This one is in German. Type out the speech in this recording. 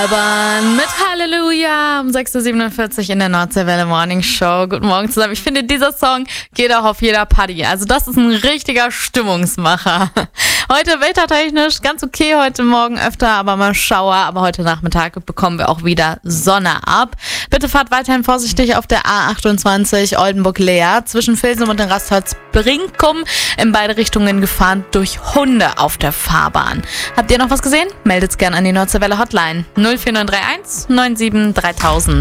Mit Halleluja um 6.47 Uhr in der Nordseewelle Morning Show. Guten Morgen zusammen. Ich finde, dieser Song geht auch auf jeder Party. Also das ist ein richtiger Stimmungsmacher. Heute wettertechnisch ganz okay, heute Morgen öfter, aber mal Schauer. Aber heute Nachmittag bekommen wir auch wieder Sonne ab. Bitte fahrt weiterhin vorsichtig auf der A28 Oldenburg-Leer zwischen Vilsum und den Rastholz-Brinkum. In beide Richtungen gefahren durch Hunde auf der Fahrbahn. Habt ihr noch was gesehen? Meldet's gern an die Nordseewelle Hotline 04931 97 3000.